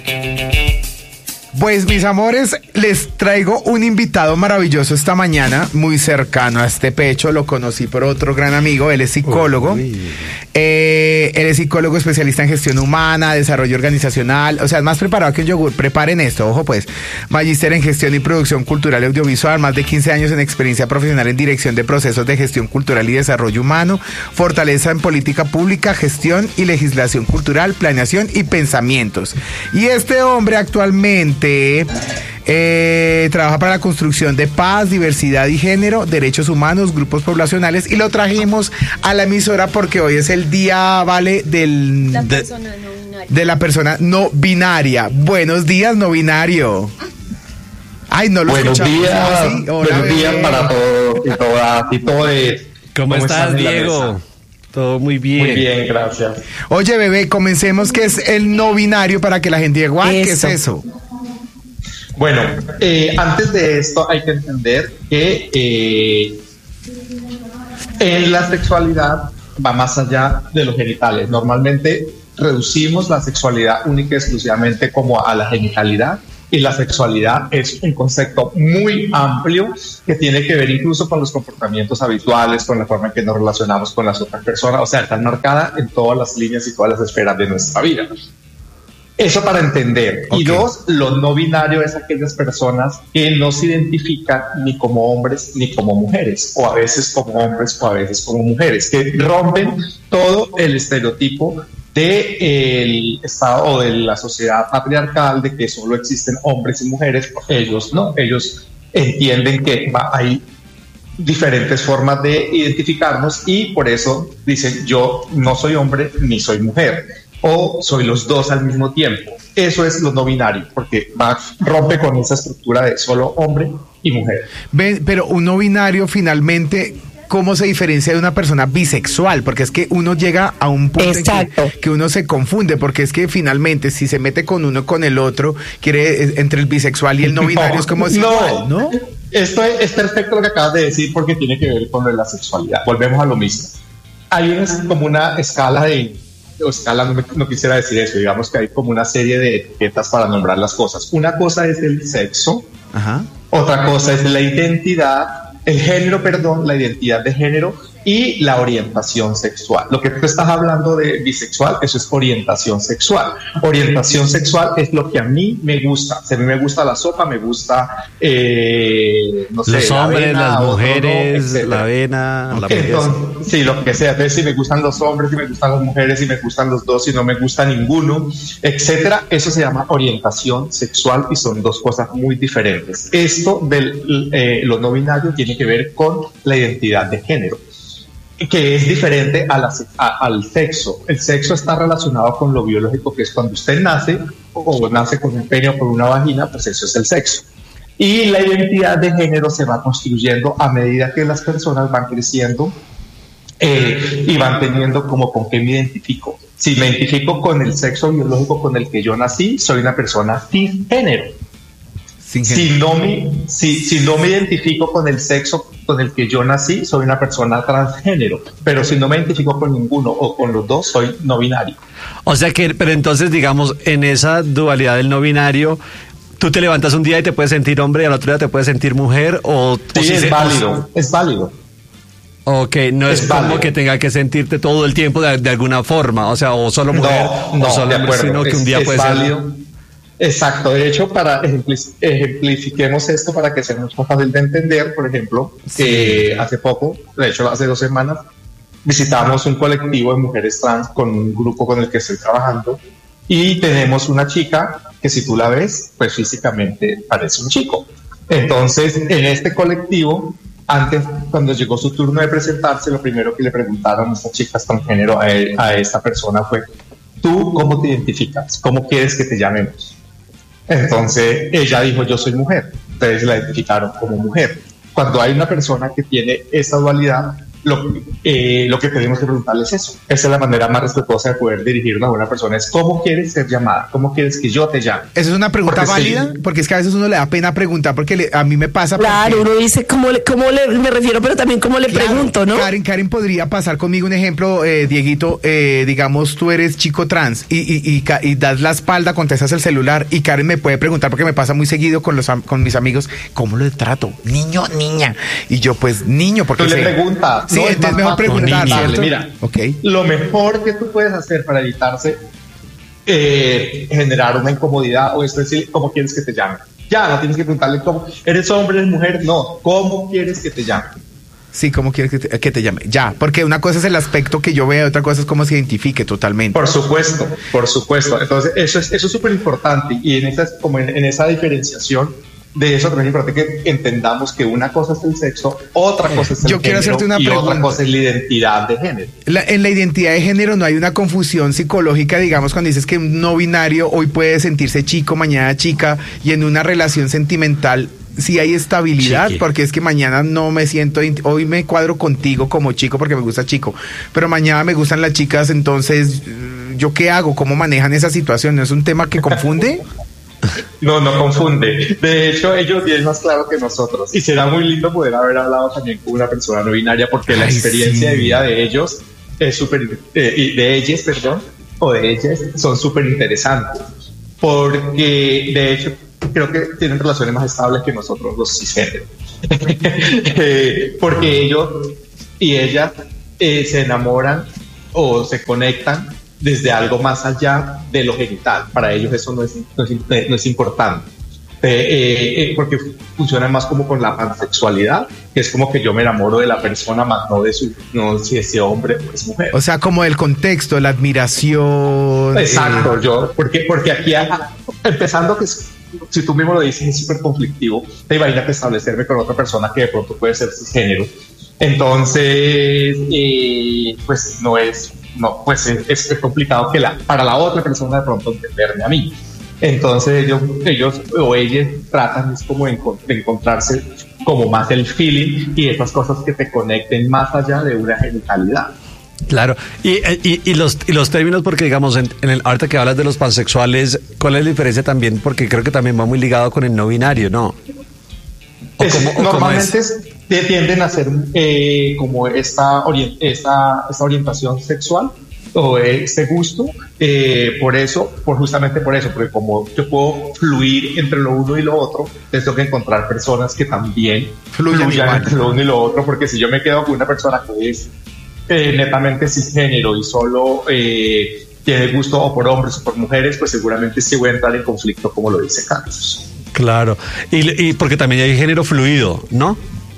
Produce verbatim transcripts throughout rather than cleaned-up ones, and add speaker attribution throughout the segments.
Speaker 1: Pues mis amores, les traigo un invitado maravilloso esta mañana, muy cercano a este pecho. Lo conocí por otro gran amigo, él es psicólogo. Eh, él es psicólogo especialista en gestión humana, desarrollo organizacional, o sea, es más preparado que un yogur. Preparen esto, ojo pues. Magíster en gestión y producción cultural y audiovisual, más de quince años en experiencia profesional en dirección de procesos de gestión cultural y desarrollo humano, fortaleza en política pública, gestión y legislación cultural, planeación y pensamientos. Y este hombre actualmente Eh, trabaja para la construcción de paz, diversidad y género, derechos humanos, grupos poblacionales, y lo trajimos a la emisora porque hoy es el día, ¿vale? Del,
Speaker 2: la
Speaker 1: de,
Speaker 2: persona no binaria.
Speaker 1: de la persona no binaria. Buenos días, no binario. Ay, no lo
Speaker 3: Buenos
Speaker 1: escuchamos.
Speaker 3: días,
Speaker 1: ¿Sí? Hola,
Speaker 3: buenos
Speaker 1: bebé.
Speaker 3: días para todos y todas y todos.
Speaker 4: ¿Cómo, ¿Cómo estás, Diego? Todo muy bien.
Speaker 3: Muy bien, gracias.
Speaker 1: Oye, bebé, comencemos. ¿Qué es el no binario para que la gente diga, ¿qué es eso?
Speaker 3: Bueno, eh, antes de esto hay que entender que eh, en la sexualidad va más allá de los genitales. Normalmente reducimos la sexualidad única y exclusivamente como a la genitalidad, y la sexualidad es un concepto muy amplio que tiene que ver incluso con los comportamientos habituales, con la forma en que nos relacionamos con las otras personas, o sea, está marcada en todas las líneas y todas las esferas de nuestra vida. Eso para entender. Okay. Y dos, lo no binario es aquellas personas que no se identifican ni como hombres ni como mujeres, o a veces como hombres o a veces como mujeres, que rompen todo el estereotipo del Estado o de la sociedad patriarcal de que solo existen hombres y mujeres. Ellos no, ellos entienden que va, hay diferentes formas de identificarnos y por eso dicen yo no soy hombre ni soy mujer, o soy los dos al mismo tiempo. Eso es lo no binario, porque va, rompe con esa estructura de solo hombre y mujer.
Speaker 1: Ven, pero un no binario finalmente, ¿cómo se diferencia de una persona bisexual? Porque es que uno llega a un punto en que, que uno se confunde, porque es que finalmente si se mete con uno con el otro, quiere entre el bisexual y el no binario no, es como si
Speaker 3: no,
Speaker 1: igual, ¿no?
Speaker 3: Esto es, es perfecto lo que acabas de decir porque tiene que ver con la sexualidad. Volvemos a lo mismo. Hay una, como una escala de... o escala, no, no quisiera decir eso, digamos que hay como una serie de etiquetas para nombrar las cosas. Una cosa es el sexo,
Speaker 1: ajá,
Speaker 3: otra cosa es la identidad, el género, perdón, la identidad de género y la orientación sexual. Lo que tú estás hablando de bisexual, eso es orientación sexual. Orientación sexual es lo que a mí me gusta. Si a mí me gusta la sopa, me gusta, eh, no sé,
Speaker 4: los hombres,
Speaker 3: avena,
Speaker 4: las mujeres,
Speaker 3: no,
Speaker 4: la avena, la
Speaker 3: Entonces, sí, lo que sea. Entonces, si me gustan los hombres, si me gustan las mujeres, si me gustan los dos, si no me gusta ninguno, etcétera. Eso se llama orientación sexual y son dos cosas muy diferentes. Esto de eh, lo no binario tiene que ver con la identidad de género, que es diferente a la, a, al sexo. El sexo está relacionado con lo biológico, que es cuando usted nace o nace con un pene o con una vagina, pues eso es el sexo. Y la identidad de género se va construyendo a medida que las personas van creciendo eh, y van teniendo como con qué me identifico. Si me identifico con el sexo biológico con el que yo nací, soy una persona cisgénero. Si no, me, si, si no me identifico con el sexo con el que yo nací, soy una persona transgénero. Pero si no me identifico con ninguno o con los dos, soy no binario.
Speaker 4: O sea que, pero entonces, digamos, en esa dualidad del no binario, tú te levantas un día y te puedes sentir hombre y al otro día te puedes sentir mujer, o...
Speaker 3: Sí,
Speaker 4: o si
Speaker 3: es
Speaker 4: se,
Speaker 3: válido,
Speaker 4: o,
Speaker 3: es válido.
Speaker 4: Ok, no es,
Speaker 3: es
Speaker 4: como
Speaker 3: válido.
Speaker 4: que tenga que sentirte todo el tiempo de, de alguna forma, o sea, o solo mujer,
Speaker 3: no, no,
Speaker 4: o solo hombre, sino que
Speaker 3: es,
Speaker 4: un día
Speaker 3: es
Speaker 4: puede
Speaker 3: válido.
Speaker 4: ser...
Speaker 3: Exacto, de hecho, para ejemplifiquemos esto para que sea mucho más fácil de entender, por ejemplo, sí. eh, hace poco, de hecho hace dos semanas, visitamos un colectivo de mujeres trans con un grupo con el que estoy trabajando y tenemos una chica que si tú la ves, pues físicamente parece un chico. Entonces, en este colectivo, antes, cuando llegó su turno de presentarse, lo primero que le preguntaron a estas chicas transgénero a, él, a esta persona fue, ¿tú cómo te identificas? ¿Cómo quieres que te llamemos? Entonces ella dijo yo soy mujer, entonces la identificaron como mujer. Cuando hay una persona que tiene esa dualidad, lo, eh, lo que tenemos que preguntarle es eso. Esa es la manera más respetuosa de poder dirigirnos a una persona, es ¿cómo quieres ser llamada? ¿Cómo quieres que yo te llame?
Speaker 1: ¿Esa es una pregunta
Speaker 3: Porque
Speaker 1: válida?
Speaker 3: sí.
Speaker 1: Porque es que a veces uno le da pena preguntar, porque le- a mí me pasa...
Speaker 2: Claro,
Speaker 1: porque-
Speaker 2: uno dice cómo le, cómo le me refiero, pero también cómo le
Speaker 1: Claro,
Speaker 2: pregunto, ¿no?
Speaker 1: Karen, Karen podría pasar conmigo un ejemplo, eh, Dieguito, eh, digamos, tú eres chico trans y, y, y, ca- y das la espalda, contestas el celular y Karen me puede preguntar, porque me pasa muy seguido con, los, am- con mis amigos, ¿cómo lo trato? Niño, niña. Y yo, pues, niño, porque...
Speaker 3: Tú le
Speaker 1: sé-
Speaker 3: preguntas.
Speaker 1: Sí,
Speaker 3: no,
Speaker 1: es
Speaker 3: más
Speaker 1: mejor
Speaker 3: fácil
Speaker 1: preguntar,
Speaker 3: preguntarle,
Speaker 1: ¿cierto?
Speaker 3: Mira,
Speaker 1: Ok.
Speaker 3: lo mejor que tú puedes hacer para evitarse eh, generar una incomodidad o es decir, ¿cómo quieres que te llame? Ya, no tienes que preguntarle cómo, ¿eres hombre, eres mujer? No, ¿cómo quieres que te llame?
Speaker 1: Sí, ¿cómo quieres que te, que te llame? Ya, porque una cosa es el aspecto que yo vea, otra cosa es cómo se identifique totalmente.
Speaker 3: Por supuesto, por supuesto. Entonces, eso es eso es súper importante y en esa, como en, en esa diferenciación de eso también es importante que entendamos que una cosa es el sexo, otra cosa es el
Speaker 1: Yo quiero
Speaker 3: género
Speaker 1: hacerte una
Speaker 3: y
Speaker 1: pregunta.
Speaker 3: otra cosa es la identidad de género.
Speaker 1: La- en la identidad de género no hay una confusión psicológica, digamos, cuando dices que un no binario hoy puede sentirse chico, mañana chica, y en una relación sentimental sí hay estabilidad,
Speaker 4: Chiqui.
Speaker 1: porque es que mañana no me siento, int- hoy me cuadro contigo como chico porque me gusta chico, pero mañana me gustan las chicas, entonces, eh, ¿yo qué hago? ¿Cómo manejan esa situación? ¿No es un tema que confunde?
Speaker 3: No, no confunde. De hecho, ellos tienen más claro que nosotros. Y será muy lindo poder haber hablado también con una persona no binaria porque la
Speaker 1: Ay,
Speaker 3: experiencia
Speaker 1: sí.
Speaker 3: de vida de ellos es súper, eh, y de ellas, perdón, o de ellas, son súper interesantes. Porque, de hecho, creo que tienen relaciones más estables que nosotros los cisgéneros. Eh, porque ellos y ellas eh, se enamoran o se conectan desde algo más allá de lo genital. Para ellos eso no es, no es, no es importante. Eh, eh, eh, porque funciona más como con la pansexualidad, que es como que yo me enamoro de la persona, más no de su, no si ese hombre o es mujer.
Speaker 1: O sea, como el contexto, la admiración.
Speaker 3: Exacto,
Speaker 1: eh,
Speaker 3: yo, porque, porque aquí, ah, empezando que es- si tú mismo lo dices, es súper conflictivo, te imaginas que establecerme con otra persona que de pronto puede ser cisgénero. Entonces, eh, pues no es, no, pues es, es complicado que la, para la otra persona de pronto entenderme a mí. Entonces ellos, ellos o ellas tratan es como de, encon- de encontrarse como más el feeling y esas cosas que te conecten más allá de una genitalidad.
Speaker 4: Claro, y, y, y los y los términos, porque digamos, en, en el, ahorita que hablas de los pansexuales, ¿cuál es la diferencia también? Porque creo que también va muy ligado con el no binario, ¿no? ¿O
Speaker 3: Es-
Speaker 4: cómo- o cómo
Speaker 3: normalmente
Speaker 4: es?
Speaker 3: es- te- tienden a ser eh, como esta, orien- esta, esta orientación sexual o este gusto, eh, por eso, por justamente por eso, porque como yo puedo fluir entre lo uno y lo otro, entonces tengo que encontrar personas que también
Speaker 1: Fluyan
Speaker 3: fluyan,
Speaker 1: igual.
Speaker 3: entre lo uno y lo otro, porque si yo me quedo con una persona que es eh, netamente cisgénero y solo eh, tiene gusto o por hombres o por mujeres, pues seguramente sí voy a entrar en conflicto, como lo dice Carlos.
Speaker 4: Claro, y, y porque también hay género fluido, ¿no?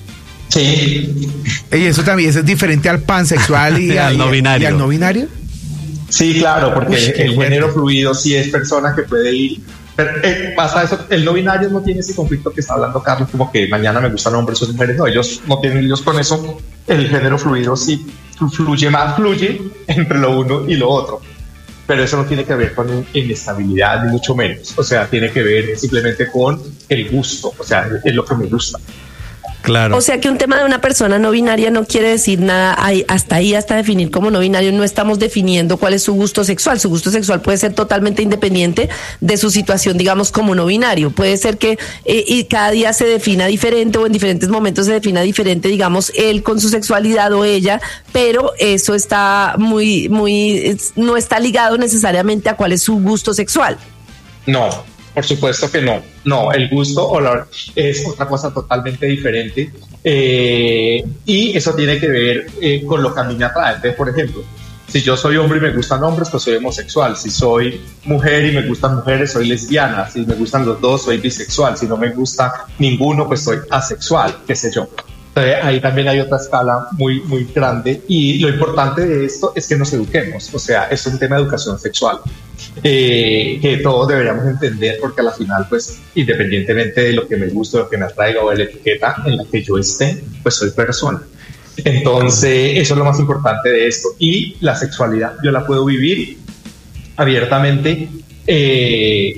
Speaker 3: Sí.
Speaker 1: Y eso también eso es diferente al pansexual y,
Speaker 4: Al
Speaker 1: y-
Speaker 4: no binario.
Speaker 1: y al no binario.
Speaker 3: Sí, claro, porque
Speaker 1: Uy, qué
Speaker 3: el
Speaker 1: fuerte.
Speaker 3: género fluido sí es persona que puede ir. Pero, eh, pasa eso, el no binario no tiene ese conflicto que está hablando Carlos, como que mañana me gustan hombres o mujeres. No, ellos no tienen ellos con eso. El género fluido sí fluye más, fluye entre lo uno y lo otro. Pero eso no tiene que ver con inestabilidad, ni mucho menos. O sea, tiene que ver simplemente con el gusto. O sea, es lo que me gusta.
Speaker 4: Claro.
Speaker 2: O sea que un tema de una persona no binaria no quiere decir nada ahí, hasta ahí, hasta definir como no binario, no estamos definiendo cuál es su gusto sexual. Su gusto sexual puede ser totalmente independiente de su situación, digamos, como no binario. Puede ser que eh, y cada día se defina diferente o en diferentes momentos se defina diferente, digamos, él con su sexualidad o ella, pero eso está muy, muy, es- no está ligado necesariamente a cuál es su gusto sexual.
Speaker 3: No, por supuesto que no. No, el gusto o la, es otra cosa totalmente diferente. Eh, y eso tiene que ver eh, con lo que a mí me atrae. Entonces, por ejemplo, si yo soy hombre y me gustan hombres, pues soy homosexual. Si soy mujer y me gustan mujeres, soy lesbiana. Si me gustan los dos, soy bisexual. Si no me gusta ninguno, pues soy asexual, qué sé yo. Entonces, ahí también hay otra escala muy, muy grande. Y lo importante de esto es que nos eduquemos. O sea, es un tema de educación sexual. Eh, que todos deberíamos entender, porque a la final, pues, independientemente de lo que me guste, lo que me atraiga o de la etiqueta en la que yo esté, pues soy persona. Entonces, eso es lo más importante de esto. Y la sexualidad, yo la puedo vivir abiertamente, eh,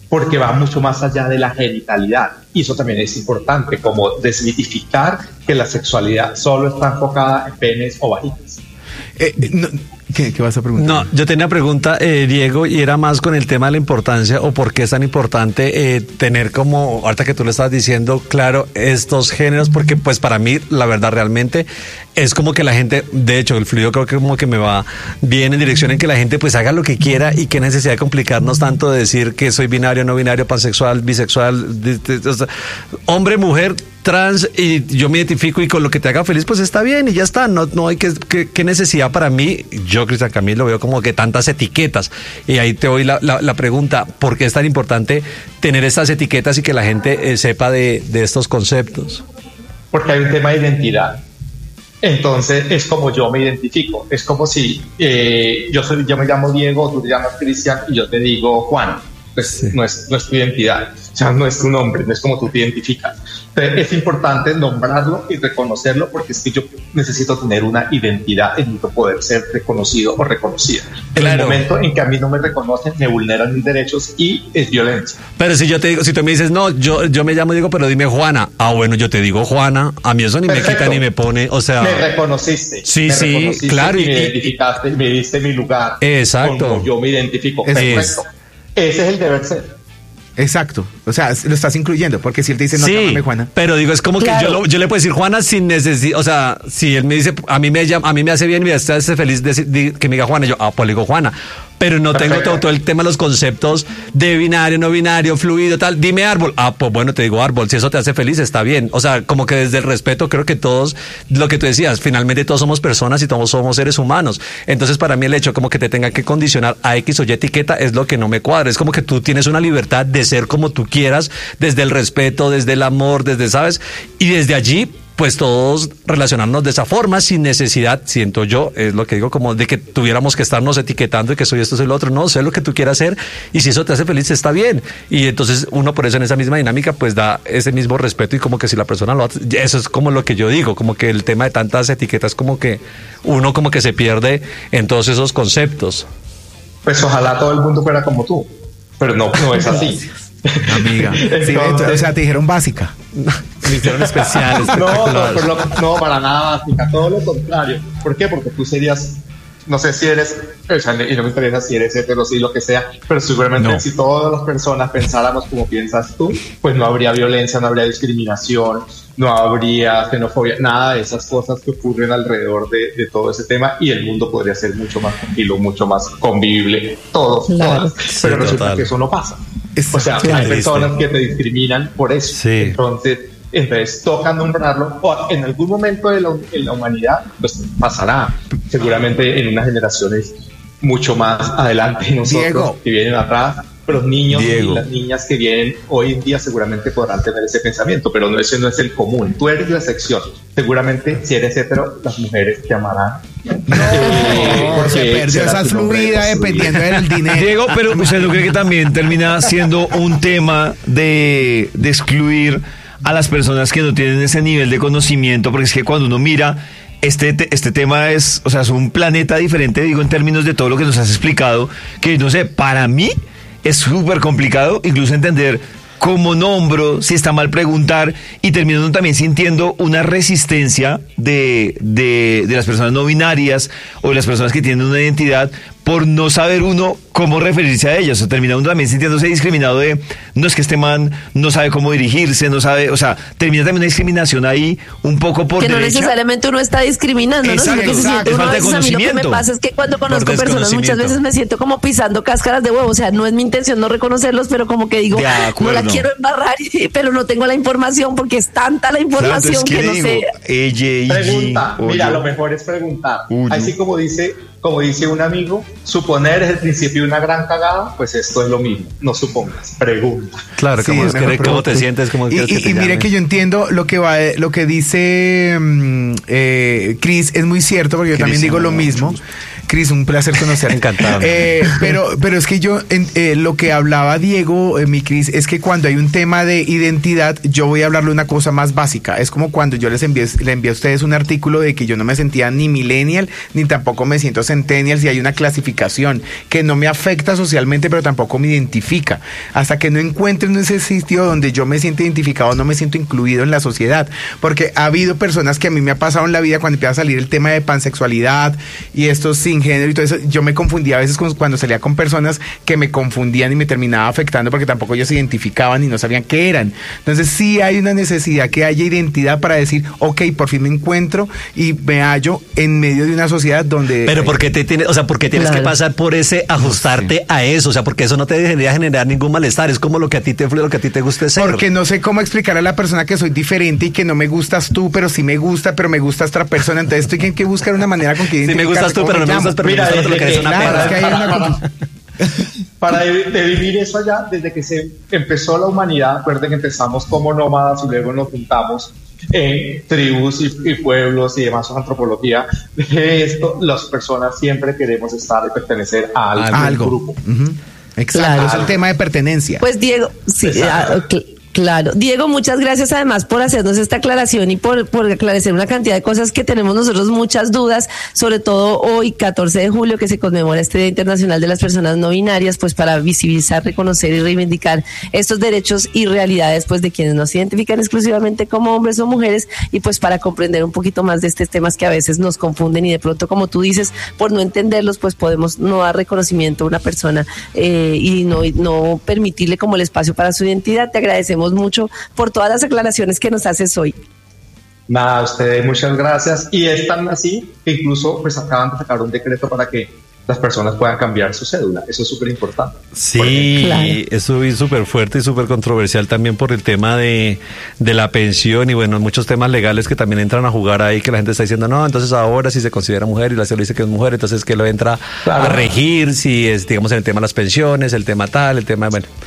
Speaker 3: porque va mucho más allá de la genitalidad. Y eso también es importante, como desmitificar que la sexualidad solo está enfocada en penes o vaginas.
Speaker 1: Eh, no, ¿qué, ¿Qué vas a preguntar?
Speaker 4: No, yo tenía una pregunta, eh, Diego, y era más con el tema de la importancia o por qué es tan importante eh, tener como, ahorita que tú le estabas diciendo, claro, estos géneros, porque pues para mí, la verdad, realmente es como que la gente, de hecho, el fluido creo que como que me va bien en dirección en que la gente pues haga lo que quiera y qué necesidad de complicarnos tanto de decir que soy binario, no binario, pansexual, bisexual, de, de, de, o sea, hombre, mujer, trans, y yo me identifico y con lo que te haga feliz pues está bien y ya está, no, no hay que, que, que necesidad para mí, yo Cristian Camilo veo como que tantas etiquetas, y ahí te doy la, la, la pregunta, ¿por qué es tan importante tener estas etiquetas y que la gente eh, sepa de, de estos conceptos?
Speaker 3: Porque hay un tema de identidad. Entonces es como yo me identifico, es como si eh, yo soy, yo me llamo Diego, tú te llamas Cristian y yo te digo Juan, pues sí. no, es, no es tu identidad, o sea, no es tu nombre, no es como tú te identificas. Entonces, es importante nombrarlo y reconocerlo, porque es que yo necesito tener una identidad, necesito poder ser reconocido o reconocida. En claro. el momento en que a mí no me reconocen, me vulneran mis derechos y es violencia.
Speaker 4: Pero si yo te digo, si tú me dices, no, yo, yo me llamo Diego, pero dime Juana, ah, bueno, yo te digo Juana, a mí eso ni Perfecto. me quita ni me pone, o sea...
Speaker 3: Me reconociste.
Speaker 4: Sí,
Speaker 3: me
Speaker 4: sí,
Speaker 3: reconociste
Speaker 4: claro.
Speaker 3: Y,
Speaker 4: y
Speaker 3: me identificaste, y me diste mi lugar.
Speaker 4: Exacto.
Speaker 3: Como yo me identifico.
Speaker 4: Es,
Speaker 3: Perfecto. Ese es el deber ser.
Speaker 1: Exacto, o sea, lo estás incluyendo, porque si él te dice no,
Speaker 4: sí,
Speaker 1: llámame Juana.
Speaker 4: Pero digo, es como claro. que yo, lo, yo le puedo decir Juana sin necesidad, o sea, si él me dice, a mí me llama, a mí me hace bien y me hace feliz decir, de, que me diga Juana, yo, ah, pues le digo Juana. Pero no Perfecto. tengo todo, todo el tema de los conceptos de binario, no binario, fluido, tal. Dime árbol. Ah, pues bueno, te digo árbol. Si eso te hace feliz, está bien. O sea, como que desde el respeto, creo que todos, lo que tú decías, finalmente todos somos personas y todos somos seres humanos. Entonces, para mí el hecho como que te tenga que condicionar a X o Y etiqueta es lo que no me cuadra. Es como que tú tienes una libertad de ser como tú quieras, desde el respeto, desde el amor, desde, ¿sabes? Y desde allí, pues todos relacionarnos de esa forma sin necesidad, siento yo, es lo que digo, como de que tuviéramos que estarnos etiquetando y que soy esto, soy lo otro. No, sé lo que tú quieras hacer y si eso te hace feliz está bien. Y entonces uno por eso en esa misma dinámica pues da ese mismo respeto y como que si la persona lo hace, eso es como lo que yo digo, como que el tema de tantas etiquetas como que uno como que se pierde en todos esos conceptos.
Speaker 3: Pues ojalá todo el mundo fuera como tú, pero no, no es así.
Speaker 1: Amiga, sí, entonces, o sea, te dijeron básica.
Speaker 4: Me hicieron especial,
Speaker 3: no, no, no, no, para nada básica, todo lo contrario. ¿Por qué? Porque tú serías, no sé si eres, o sea, y no me interesa si eres hetero, sí, lo que sea, pero seguramente no. Si todas las personas pensáramos como piensas tú, pues no habría violencia, no habría discriminación, no habría xenofobia, nada de esas cosas que ocurren alrededor de, de todo ese tema, y el mundo podría ser mucho más tranquilo, mucho más convivible, todos, claro. todas. Sí, pero resulta total. que eso no pasa. O sea, claro, hay personas que te discriminan por eso. Sí. Entonces, entonces toca nombrarlo. O en algún momento de la, en la humanidad, pues pasará. Seguramente en unas generaciones mucho más adelante nosotros Diego. que vienen atrás. Pero los niños Diego. y las niñas que vienen hoy en día seguramente podrán tener ese pensamiento, pero no, ese no es el común. Tú eres la excepción. Seguramente si eres hetero, las mujeres te amarán.
Speaker 1: No, eh, se perdió esa fluida dependiendo del dinero.
Speaker 5: Diego, pero ¿usted no cree que también termina siendo un tema de, de excluir a las personas que no tienen ese nivel de conocimiento? Porque es que cuando uno mira... Este, este tema es, o sea, es un planeta diferente, digo, en términos de todo lo que nos has explicado, que no sé, para mí es súper complicado incluso entender cómo nombro, si está mal preguntar, y terminando también sintiendo una resistencia de, de, de las personas no binarias o de las personas que tienen una identidad por no saber uno cómo referirse a ellas, o termina uno también sintiéndose discriminado de, no es que este man no sabe cómo dirigirse, no sabe, o sea, termina también una discriminación ahí un poco por
Speaker 2: que no
Speaker 5: derecha.
Speaker 2: necesariamente uno está discriminando,
Speaker 5: exacto,
Speaker 2: ¿no? Sino que se siente uno a veces, a mí lo que me pasa es que cuando conozco personas muchas veces me siento como pisando cáscaras de huevo, o sea, no es mi intención no reconocerlos, pero como que digo, no la quiero embarrar, pero no tengo la información porque es tanta la información claro, que no digo, sé.
Speaker 5: Ella,
Speaker 3: Pregunta, ella, mira, lo mejor es preguntar. Uy, así como dice, como dice un amigo, suponer es el principio de una gran cagada, pues esto es lo mismo. No supongas, pregunta.
Speaker 4: Claro,
Speaker 1: sí,
Speaker 4: como es que, ¿cómo te sientes? ¿Cómo
Speaker 1: y, y, y mire que yo entiendo lo que va, lo que dice um, eh, Cris, es muy cierto, porque yo Chris, también digo lo mismo. Cris, un placer conocerte.
Speaker 4: Encantado.
Speaker 1: Eh, pero, pero es que yo, en, eh, lo que hablaba Diego, eh, mi Cris, es que cuando hay un tema de identidad, yo voy a hablarle una cosa más básica. Es como cuando yo les envié, le envié a ustedes un artículo de que yo no me sentía ni millennial, ni tampoco me siento centennial, si hay una clasificación que no me afecta socialmente, pero tampoco me identifica. Hasta que no encuentre en ese sitio donde yo me siento identificado, no me siento incluido en la sociedad. Porque ha habido personas que a mí me ha pasado en la vida cuando empieza a salir el tema de pansexualidad y esto sin género y todo eso, yo me confundía a veces con, cuando salía con personas que me confundían y me terminaba afectando porque tampoco ellos se identificaban y no sabían qué eran. Entonces sí hay una necesidad que haya identidad para decir, ok, por fin me encuentro y me hallo en medio de una sociedad donde...
Speaker 4: Pero ¿por qué te tienes, o sea, por qué tienes
Speaker 2: Claro.
Speaker 4: que pasar por ese ajustarte sí. a eso? O sea, porque eso no te debería generar ningún malestar, es como lo que a ti te fluye, lo que a ti te guste ser.
Speaker 1: Porque no sé cómo explicar a la persona que soy diferente y que no me gustas tú, pero sí me gusta, pero me gusta otra persona. Entonces estoy que buscar una manera con que
Speaker 4: sí me gustas tú, pero no me gustas, pero
Speaker 3: Mira,
Speaker 4: me gustas lo que eres una
Speaker 1: claro,
Speaker 4: perra.
Speaker 1: es que hay una cosa.
Speaker 3: Para definir eso allá, desde que se empezó la humanidad, recuerden que empezamos como nómadas y luego nos juntamos en tribus y, y pueblos y demás, antropología. De esto, las personas siempre queremos estar y pertenecer a algún
Speaker 1: algo.
Speaker 3: grupo.
Speaker 1: Uh-huh. Exacto,
Speaker 2: Claro.
Speaker 1: es el tema de pertenencia.
Speaker 2: Pues Diego, sí, ah, cl- claro. Diego, muchas gracias además por hacernos esta aclaración y por, por aclarecer una cantidad de cosas que tenemos nosotros muchas dudas, sobre todo hoy, catorce de julio, que se conmemora este Día Internacional de las Personas No Binarias, pues para visibilizar, reconocer y reivindicar estos derechos y realidades pues de quienes no se identifican exclusivamente como hombres o mujeres y pues para comprender un poquito más de estos temas que a veces nos confunden y de pronto, como tú dices, por no entenderlos, pues podemos no dar reconocimiento a una persona eh, y no, no permitirle como el espacio para su identidad. Te agradecemos mucho por todas las aclaraciones que nos haces hoy.
Speaker 3: Nada, a ustedes muchas gracias. Y es tan así que incluso pues acaban de sacar un decreto para que las personas puedan cambiar su cédula. Eso es súper importante.
Speaker 4: Sí,
Speaker 2: Claro.
Speaker 4: eso es súper fuerte y súper controversial también por el tema de, de la pensión y bueno, muchos temas legales que también entran a jugar ahí, que la gente está diciendo, no, entonces ahora si se considera mujer y la cédula dice que es mujer, entonces que lo entra
Speaker 3: Claro.
Speaker 4: a regir, si es, digamos, en el tema de las pensiones, el tema tal, el tema, bueno,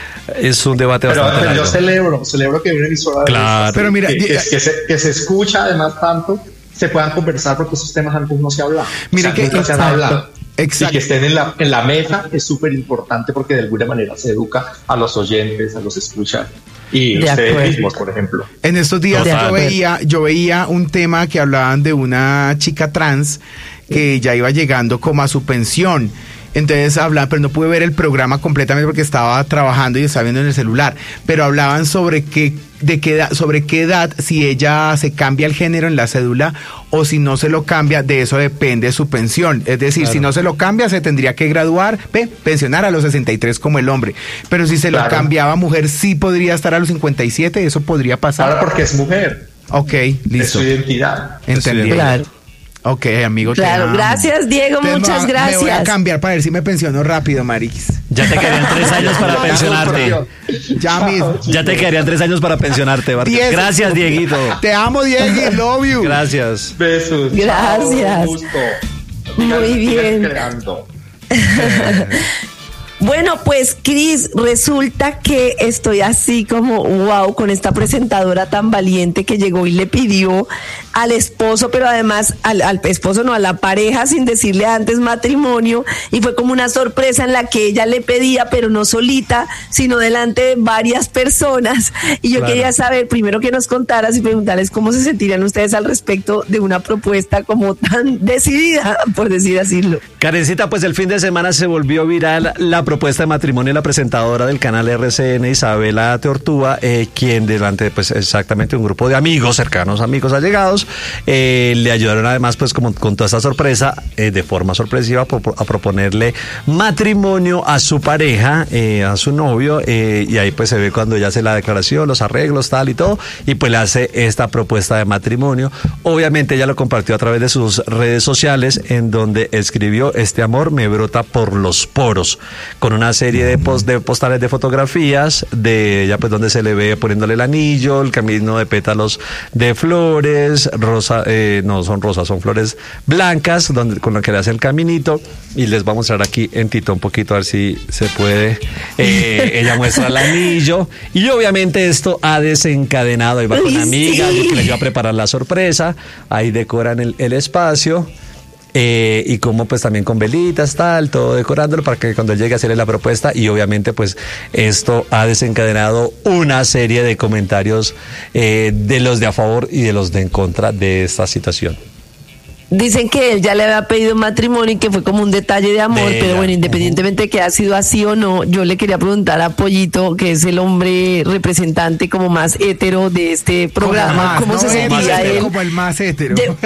Speaker 4: es un debate
Speaker 3: Pero,
Speaker 4: bastante
Speaker 3: pero yo
Speaker 4: largo.
Speaker 3: celebro, celebro que una emisora de
Speaker 4: Claro.
Speaker 3: estas,
Speaker 1: Pero mira,
Speaker 3: que,
Speaker 1: di-
Speaker 3: que, que se, que se escucha además tanto, se puedan conversar porque esos temas antes no se hablaban.
Speaker 1: Mira
Speaker 3: O sea,
Speaker 1: que-
Speaker 3: nunca se han
Speaker 1: exacto.
Speaker 3: hablado.
Speaker 1: Exacto.
Speaker 3: Y que estén en la, en la mesa es súper importante porque de alguna manera se educa a los oyentes, a los escuchas y
Speaker 2: De
Speaker 3: ustedes
Speaker 2: acuerdo.
Speaker 3: mismos, por ejemplo.
Speaker 1: En estos días
Speaker 4: Total.
Speaker 1: yo veía, yo veía un tema que hablaban de una chica trans que ya iba llegando como a su pensión. Entonces hablaban, pero no pude ver el programa completamente porque estaba trabajando y estaba viendo en el celular. Pero hablaban sobre qué, de qué edad, sobre qué edad, si ella se cambia el género en la cédula o si no se lo cambia, de eso depende su pensión. Es decir,
Speaker 4: Claro.
Speaker 1: si no se lo cambia, se tendría que graduar, pe, pensionar a los sesenta y tres como el hombre. Pero si se lo
Speaker 3: Claro.
Speaker 1: cambiaba a mujer, sí podría estar a los cincuenta y siete, eso podría pasar.
Speaker 3: Ahora porque es mujer,
Speaker 1: Ok,
Speaker 3: es
Speaker 1: listo.
Speaker 3: su identidad.
Speaker 1: Entendí.
Speaker 2: Claro.
Speaker 1: Ok, amigo. te
Speaker 2: Claro,
Speaker 1: amo.
Speaker 2: gracias, Diego,
Speaker 1: Entonces,
Speaker 2: muchas
Speaker 1: me va- Me voy a
Speaker 2: gracias.
Speaker 1: cambiar para ver si me pensiono rápido, Mariquis.
Speaker 4: Ya te quedarían tres años para pensionarte.
Speaker 1: Ya mismo.
Speaker 4: Ya te quedarían tres años para pensionarte, Vargas.
Speaker 1: Diez.
Speaker 4: Gracias, Dieguito.
Speaker 1: Te amo, Diego. Love you.
Speaker 4: Gracias.
Speaker 3: Besos.
Speaker 2: Gracias.
Speaker 3: Chao, un gusto.
Speaker 2: Muy
Speaker 3: Sigan-
Speaker 2: bien.
Speaker 3: sigan creando.
Speaker 2: Bueno, pues Cris, resulta que estoy así como wow con esta presentadora tan valiente que llegó y le pidió al esposo, pero además al, al esposo no, a la pareja sin decirle antes matrimonio, y fue como una sorpresa en la que ella le pedía, pero no solita, sino delante de varias personas. Y yo
Speaker 4: Claro.
Speaker 2: quería saber primero que nos contaras y preguntarles cómo se sentirían ustedes al respecto de una propuesta como tan decidida, por decir asílo.
Speaker 4: Karencita, pues el fin de semana se volvió viral la propuesta de matrimonio de la presentadora del canal R C N, Isabela Teortúa, eh, quien delante, pues exactamente un grupo de amigos, cercanos amigos allegados, eh, le ayudaron además, pues como con toda esta sorpresa, eh, de forma sorpresiva, a, pro- a proponerle matrimonio a su pareja, eh, a su novio, eh, y ahí pues se ve cuando ella hace la declaración, los arreglos, tal y todo, y pues le hace esta propuesta de matrimonio. Obviamente ella lo compartió a través de sus redes sociales, en donde escribió: este amor me brota por los poros, con una serie de, post, de postales de fotografías de ella, pues donde se le ve poniéndole el anillo, el camino de pétalos de flores, rosa, eh, no son rosas, son flores blancas, donde, con lo que le hace el caminito, y les voy a mostrar aquí en Tito un poquito a ver si se puede. Eh, ella muestra el anillo, y obviamente esto ha desencadenado, ahí va con
Speaker 2: Ay,
Speaker 4: una amiga,
Speaker 2: sí.
Speaker 4: que le iba a preparar la sorpresa, ahí decoran el, el espacio. eh, y como pues también con velitas, tal, todo decorándolo para que cuando él llegue a hacerle la propuesta, y obviamente pues esto ha desencadenado una serie de comentarios eh, de los de a favor y de los de en contra de esta situación.
Speaker 2: Dicen que él ya le había pedido matrimonio y que fue como un detalle de amor,
Speaker 4: De
Speaker 2: pero
Speaker 4: ella.
Speaker 2: bueno, independientemente de que ha sido así o no, yo le quería preguntar a Pollito, que es el hombre representante como más hétero de este programa,
Speaker 1: más,
Speaker 2: ¿cómo
Speaker 1: no
Speaker 2: se
Speaker 1: es
Speaker 2: sentía
Speaker 1: hétero,
Speaker 2: él?
Speaker 1: como el más hétero.
Speaker 2: De-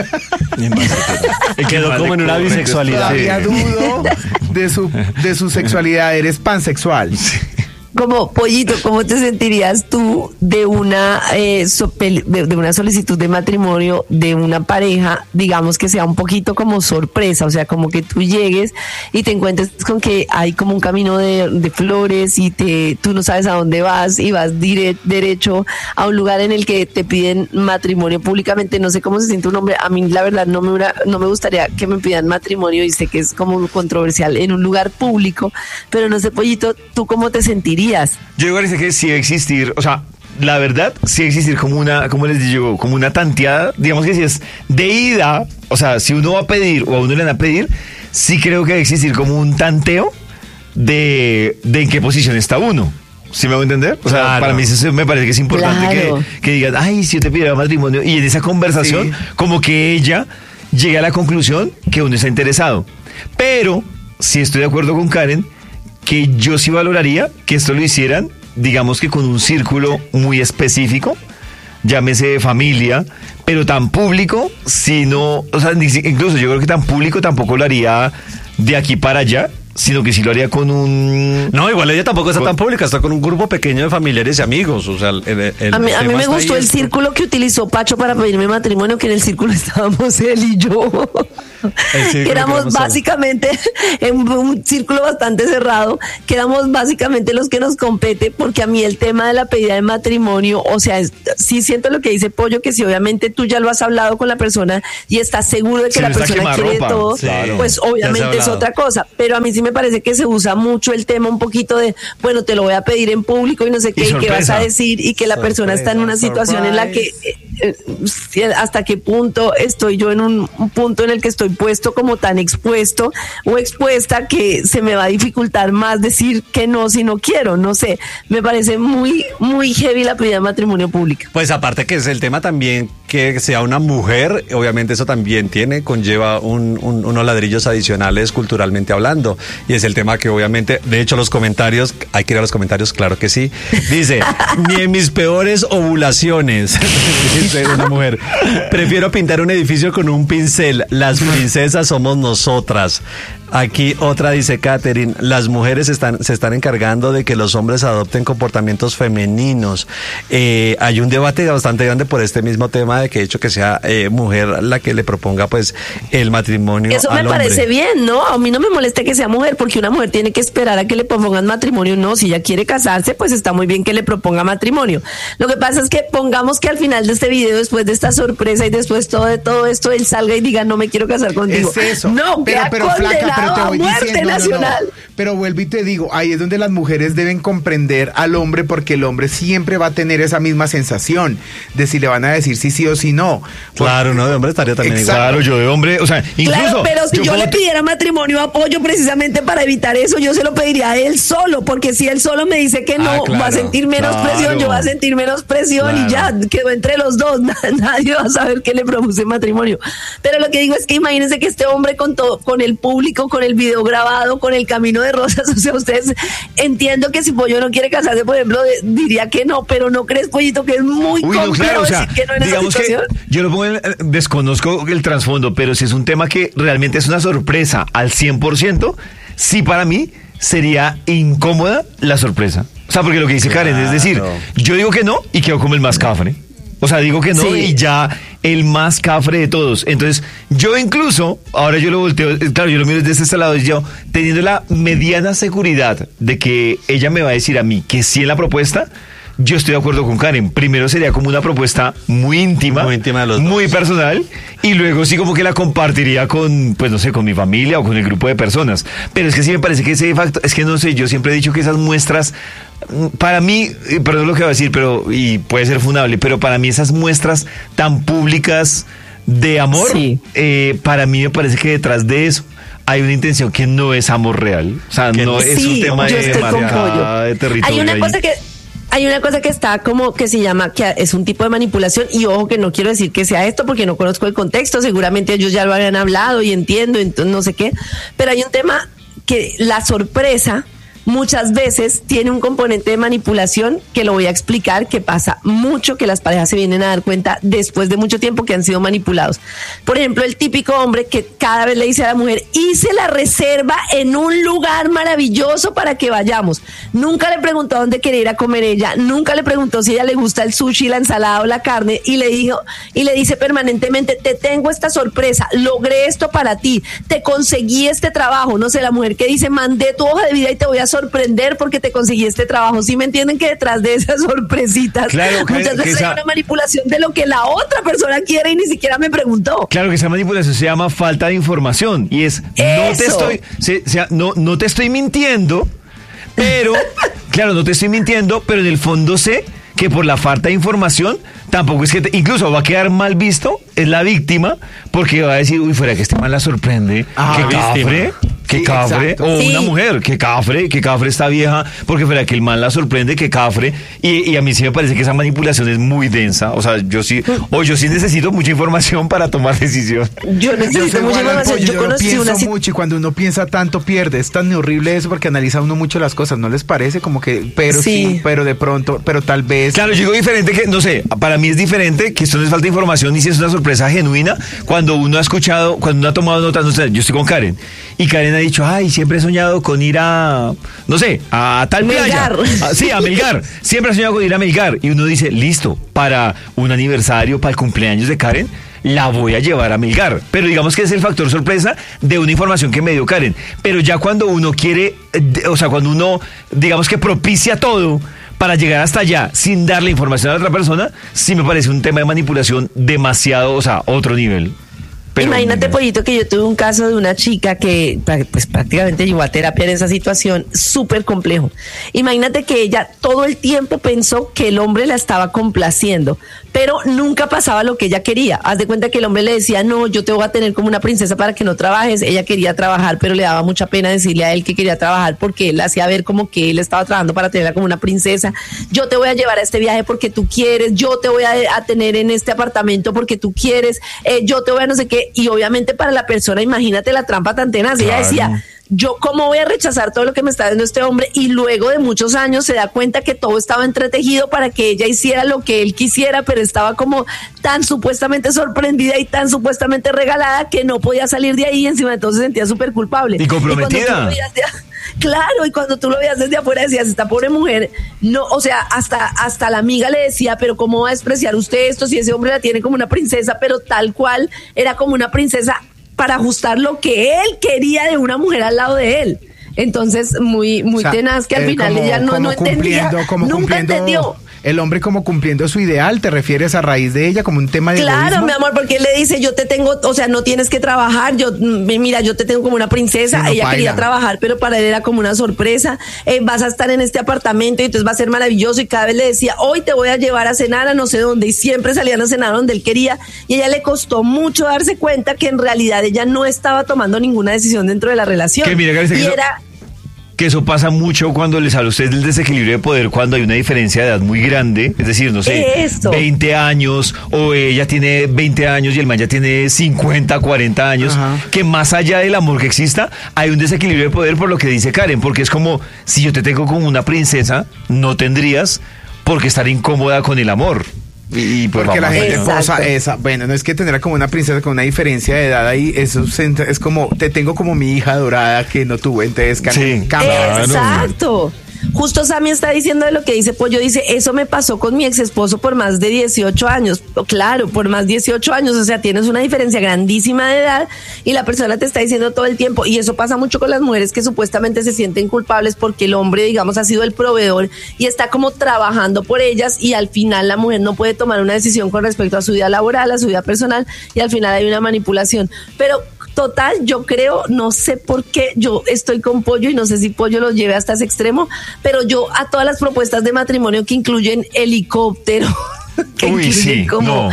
Speaker 4: Quedó como en una bisexualidad.
Speaker 1: Todavía dudo de su, de su sexualidad. Eres pansexual.
Speaker 2: Como Pollito, ¿cómo te sentirías tú de una eh, so- pel- de, de una solicitud de matrimonio de una pareja, digamos que sea un poquito como sorpresa, o sea, como que tú llegues y te encuentres con que hay como un camino de, de flores y te tú no sabes a dónde vas y vas dire- derecho a un lugar en el que te piden matrimonio públicamente? No sé cómo se siente un hombre, a mí la verdad no me hubiera- no me gustaría que me pidan matrimonio y sé que es como controversial en un lugar público, pero no sé, Pollito, ¿tú cómo te sentirías?
Speaker 5: Yo digo parece que sí debe existir, o sea, la verdad, sí debe existir como una, como les digo, como una tanteada, digamos que si es de ida, o sea, si uno va a pedir o a uno le van a pedir, sí creo que debe existir como un tanteo de, de en qué posición está uno. ¿Sí me hago entender? O sea,
Speaker 4: Claro.
Speaker 5: para mí eso me parece que es importante
Speaker 2: Claro.
Speaker 5: que, que digan, ay, si yo te pidiera matrimonio, y en esa conversación,
Speaker 1: Sí.
Speaker 5: como que ella llegue a la conclusión que uno está interesado. Pero, sí estoy de acuerdo con Karen, que yo sí valoraría que esto lo hicieran, digamos que con un círculo muy específico, llámese familia, pero tan público, sino, o sea, ni si- incluso yo creo que tan público tampoco lo haría de aquí para allá, sino que sí lo haría con un...
Speaker 4: No, igual ella tampoco está
Speaker 5: Con-
Speaker 4: tan pública, está con un grupo pequeño de familiares y amigos. O sea, el, el- el
Speaker 2: A mí, a mí
Speaker 4: tema
Speaker 2: me
Speaker 4: está
Speaker 2: gustó
Speaker 4: ahí,
Speaker 2: el
Speaker 4: es-
Speaker 2: círculo que utilizó Pacho para pedirme matrimonio, que en el círculo estábamos él y yo.
Speaker 4: El círculo
Speaker 2: Que
Speaker 4: que
Speaker 2: éramos
Speaker 4: éramos solo.
Speaker 2: básicamente en un círculo bastante cerrado, que éramos básicamente los que nos compete, porque a mí el tema de la pedida de matrimonio, o sea, es- sí siento lo que dice Pollo, que si obviamente tú ya lo has hablado con la persona y estás seguro de que
Speaker 5: Si
Speaker 2: la
Speaker 5: no está
Speaker 2: persona quiere
Speaker 5: quemarropa,
Speaker 2: todo,
Speaker 4: claro.
Speaker 2: pues
Speaker 4: Ya se ha
Speaker 2: obviamente es
Speaker 4: hablado.
Speaker 2: otra cosa. Pero a mí sí me parece que se usa mucho el tema un poquito de, bueno, te lo voy a pedir en público y no sé qué, y qué vas
Speaker 5: sorpresa.
Speaker 2: a decir, y que la persona está en una
Speaker 4: Sorpresa,
Speaker 2: situación en la que eh, eh, si- hasta qué punto estoy yo en un, un punto en el que estoy puesto como tan expuesto o expuesta que se me va a dificultar más decir que no si no quiero, no sé, me parece muy, muy heavy la pedida de matrimonio pública.
Speaker 4: Pues aparte que es el tema también que sea una mujer, obviamente eso también tiene, conlleva un, un- unos ladrillos adicionales culturalmente hablando. Y es el tema que obviamente, de hecho los comentarios, hay que ir a los comentarios, claro que sí. Dice, ni en mis peores ovulaciones, dice una mujer, prefiero pintar un edificio con un pincel, las princesas somos nosotras. Aquí otra dice, Catherine, las mujeres están, se están encargando de que los hombres adopten comportamientos femeninos. Eh, hay un debate bastante grande por este mismo tema de que de hecho que sea eh, mujer la que le proponga pues el matrimonio
Speaker 2: Eso me
Speaker 4: al
Speaker 2: parece
Speaker 4: hombre.
Speaker 2: bien, ¿no? A mí no me molesta que sea mujer, porque una mujer tiene que esperar a que le propongan matrimonio. No, si ella quiere casarse, pues está muy bien que le proponga matrimonio. Lo que pasa es que pongamos que al final de este video, después de esta sorpresa y después todo de todo esto, él salga y diga, no me quiero casar contigo.
Speaker 1: Es eso.
Speaker 2: No,
Speaker 1: pero,
Speaker 2: queda
Speaker 1: pero flaca, pero
Speaker 2: condenado
Speaker 1: te
Speaker 2: a
Speaker 1: voy
Speaker 2: muerte
Speaker 1: diciendo, no, no, no.
Speaker 2: nacional.
Speaker 1: Pero vuelvo y te digo, ahí es donde las mujeres deben comprender al hombre, porque el hombre siempre va a tener esa misma sensación de si le van a decir sí, sí o sí no.
Speaker 4: Claro, no, de hombre estaría también
Speaker 1: Exacto.
Speaker 4: igual.
Speaker 5: Claro, yo de hombre, o sea, incluso...
Speaker 2: Claro, pero si yo,
Speaker 5: puedo
Speaker 2: le
Speaker 5: te-
Speaker 2: pidiera matrimonio a Apoyo precisamente para evitar eso, yo se lo pediría a él solo, porque si él solo me dice que no,
Speaker 4: Ah, claro,
Speaker 2: va a sentir menos
Speaker 5: claro.
Speaker 2: presión, yo voy a sentir menos presión y ya
Speaker 4: Claro.
Speaker 2: quedó entre los dos, nadie va a saber que le propuse matrimonio. Pero lo que digo es que imagínense que este hombre con todo, con el público, con el video grabado, con el camino de rosas, o sea, ustedes, entiendo que si Pollo no quiere casarse, por ejemplo, de- diría que no, pero ¿no crees, Pollito, que es muy
Speaker 5: Uy, no,
Speaker 2: complejo
Speaker 5: claro, o sea,
Speaker 2: decir que no en esa
Speaker 5: digamos que
Speaker 2: situación?
Speaker 5: yo lo pongo en- eh, desconozco el trasfondo, pero si es un tema que realmente es una sorpresa al cien por ciento, sí para mí sería incómoda la sorpresa. O sea, porque lo que dice Karen es decir,
Speaker 4: Claro.
Speaker 5: yo digo que no y quedo como el más cafre. O sea, digo que no
Speaker 2: Sí.
Speaker 5: y ya el más cafre de todos. Entonces, yo incluso, ahora yo lo volteo, eh, claro, yo lo miro desde este lado, y yo teniendo la mediana seguridad de que ella me va a decir a mí que sí en la propuesta, yo estoy de acuerdo con Karen. Primero sería como una propuesta muy íntima,
Speaker 4: Muy íntima de los
Speaker 5: muy
Speaker 4: dos.
Speaker 5: personal, y luego sí como que la compartiría con, pues no sé, con mi familia o con el grupo de personas. Pero es que sí me parece que ese facto, es que no sé, yo siempre he dicho que esas muestras, mm, para mí, eh, perdón lo que voy a decir, pero, y puede ser funable, pero para mí esas muestras tan públicas de amor,
Speaker 2: Sí.
Speaker 5: eh, para mí me parece que detrás de eso hay una intención que no es amor real. O sea,
Speaker 4: Que
Speaker 5: no
Speaker 4: no-
Speaker 5: es
Speaker 2: Sí,
Speaker 5: un tema
Speaker 2: yo
Speaker 5: de
Speaker 2: estoy con
Speaker 5: marca
Speaker 2: Pollo.
Speaker 5: de territorio.
Speaker 2: Hay una
Speaker 5: ahí.
Speaker 2: cosa que hay una cosa que está como que se llama, que es un tipo de manipulación, y ojo que no quiero decir que sea esto porque no conozco el contexto, seguramente ellos ya lo habían hablado y entiendo, entonces no sé qué, pero hay un tema que la sorpresa muchas veces tiene un componente de manipulación que lo voy a explicar, que pasa mucho, que las parejas se vienen a dar cuenta después de mucho tiempo que han sido manipulados. Por ejemplo, el típico hombre que cada vez le dice a la mujer, hice la reserva en un lugar maravilloso para que vayamos. Nunca le preguntó a dónde quería ir a comer ella, nunca le preguntó si a ella le gusta el sushi, la ensalada o la carne, y le dijo, y le dice permanentemente, te tengo esta sorpresa, logré esto para ti, te conseguí este trabajo. No sé, la mujer que dice, mandé tu hoja de vida y te voy a sorprender porque te conseguí este trabajo. ¿Sí me entienden que detrás de esas sorpresitas
Speaker 5: Claro, que-
Speaker 2: muchas
Speaker 5: que
Speaker 2: veces
Speaker 5: esa-
Speaker 2: hay una manipulación de lo que la otra persona quiere y ni siquiera me preguntó?
Speaker 5: Claro que esa manipulación se llama falta de información y es no te
Speaker 2: Eso.
Speaker 5: estoy se- sea, no, no te estoy mintiendo, pero claro, no te estoy mintiendo, pero en el fondo sé que por la falta de información tampoco es que te- incluso va a quedar mal visto, es la víctima, porque va a decir, uy, fuera que este man la sorprende,
Speaker 1: Ah,
Speaker 5: que
Speaker 4: víctima.
Speaker 5: cafre, que
Speaker 1: Sí,
Speaker 5: cafre,
Speaker 1: exacto.
Speaker 5: o
Speaker 2: Sí.
Speaker 5: una mujer, que cafre, que cafre esta vieja, porque fuera que el man la sorprende, que cafre, y, y a mí sí me parece que esa manipulación es muy densa, o sea, yo sí, o yo sí necesito mucha información para tomar decisión.
Speaker 2: Yo
Speaker 1: Yo
Speaker 2: necesito
Speaker 1: soy
Speaker 2: mucha
Speaker 1: igual al
Speaker 2: información.
Speaker 1: pollo,
Speaker 2: Yo
Speaker 1: yo no
Speaker 2: conocí
Speaker 1: pienso
Speaker 2: una situación.
Speaker 1: mucho y cuando uno piensa tanto pierde. Es tan horrible eso porque analiza uno mucho las cosas, ¿no les parece? Como que, pero sí,
Speaker 2: Sí.
Speaker 1: pero de pronto, pero tal vez.
Speaker 5: Claro, yo digo diferente que, no sé, para mí es diferente que esto no es falta de información ni si es una sorpresa genuina cuando uno ha escuchado, cuando uno ha tomado notas, no sé, yo estoy con Karen y Karen ha dicho, ay, siempre he soñado con ir a, no sé, a tal
Speaker 2: Melgar.
Speaker 5: playa. Ah, sí, a Melgar. Siempre he soñado con ir a Melgar. Y uno dice, listo, para un aniversario, para el cumpleaños de Karen, la voy a llevar a Melgar. Pero digamos que es el factor sorpresa de una información que me dio Karen. Pero ya cuando uno quiere, eh, de- o sea, cuando uno, digamos que propicia todo para llegar hasta allá sin darle información a la otra persona, sí me parece un tema de manipulación demasiado, o sea, otro nivel. Pero-
Speaker 2: Imagínate, Pollito, que yo tuve un caso de una chica que pra- pues prácticamente llevó a terapia en esa situación, súper complejo. Imagínate que ella todo el tiempo pensó que el hombre la estaba complaciendo, pero nunca pasaba lo que ella quería. Haz de cuenta que el hombre le decía, no, yo te voy a tener como una princesa para que no trabajes. Ella quería trabajar, pero le daba mucha pena decirle a él que quería trabajar porque él hacía ver como que él estaba trabajando para tenerla como una princesa. Yo te voy a llevar a este viaje porque tú quieres, yo te voy a, a tener en este apartamento porque tú quieres, eh, yo te voy a no sé qué. Y obviamente para la persona, imagínate la trampa tan tenaz. Ella
Speaker 5: Claro.
Speaker 2: decía, yo cómo voy a rechazar todo lo que me está dando este hombre, y luego de muchos años se da cuenta que todo estaba entretejido para que ella hiciera lo que él quisiera, pero estaba como tan supuestamente sorprendida y tan supuestamente regalada que no podía salir de ahí, y encima entonces se sentía súper culpable.
Speaker 5: Y comprometida.
Speaker 2: cuando tú lo veías de- claro, y cuando tú lo veías desde afuera decías, esta pobre mujer, no, o sea, hasta, hasta la amiga le decía, pero ¿cómo va a despreciar usted esto si ese hombre la tiene como una princesa? Pero tal cual, era como una princesa para ajustar lo que él quería de una mujer al lado de él. Entonces, muy, muy
Speaker 1: O sea,
Speaker 2: tenaz, que al
Speaker 1: eh,
Speaker 2: final
Speaker 1: como-
Speaker 2: ella no,
Speaker 1: como
Speaker 2: no entendía,
Speaker 1: cumpliendo- como
Speaker 2: nunca
Speaker 1: cumpliendo-
Speaker 2: entendió.
Speaker 1: El hombre como cumpliendo su ideal, ¿te refieres a raíz de ella como un tema de
Speaker 2: Claro,
Speaker 1: egoísmo?
Speaker 2: mi amor, porque él le dice, yo te tengo, o sea, no tienes que trabajar, yo, mm, mira, yo te tengo como una princesa.
Speaker 1: Sí, no,
Speaker 2: Ella
Speaker 1: paila.
Speaker 2: quería trabajar, pero para él era como una sorpresa. Eh, vas a estar en este apartamento y entonces va a ser maravilloso, y cada vez le decía, hoy te voy a llevar a cenar a no sé dónde, y siempre salían a cenar donde él quería, y a ella le costó mucho darse cuenta que en realidad ella no estaba tomando ninguna decisión dentro de la relación.
Speaker 5: Que mira, Galicia,
Speaker 2: y
Speaker 5: que eso-
Speaker 2: era...
Speaker 5: que eso pasa mucho cuando les habla a ustedes del desequilibrio de poder, cuando hay una diferencia de edad muy grande, es decir, no sé,
Speaker 2: Eso.
Speaker 5: veinte años, o ella tiene veinte años y el man ya tiene cincuenta, cuarenta años,
Speaker 1: Ajá.
Speaker 5: que más allá del amor que exista, hay un desequilibrio de poder por lo que dice Karen, porque es como, si yo te tengo como una princesa, no tendrías por qué estar incómoda con el amor. Y, y pues
Speaker 1: Porque la
Speaker 5: vamos
Speaker 1: gente
Speaker 5: allá.
Speaker 2: Exacto.
Speaker 1: posa esa, bueno, no es que tener como una princesa con una diferencia de edad ahí, eso se- es como, te tengo como mi hija dorada que no tuve, entonces cam-
Speaker 5: Sí.
Speaker 1: cambia.
Speaker 5: Claro.
Speaker 2: Exacto. Justo Sammy está diciendo de lo que dice Pollo, dice, eso me pasó con mi ex esposo por más de dieciocho años. Claro, por más de dieciocho años, o sea, tienes una diferencia grandísima de edad y la persona te está diciendo todo el tiempo, y eso pasa mucho con las mujeres que supuestamente se sienten culpables porque el hombre, digamos, ha sido el proveedor y está como trabajando por ellas, y al final la mujer no puede tomar una decisión con respecto a su vida laboral, a su vida personal, y al final hay una manipulación. Pero total, yo creo, no sé por qué, yo estoy con Pollo y no sé si Pollo lo lleve hasta ese extremo, pero yo a todas las propuestas de matrimonio que incluyen helicóptero, que
Speaker 5: Uy,
Speaker 2: incluyen
Speaker 5: sí,
Speaker 2: como
Speaker 5: no.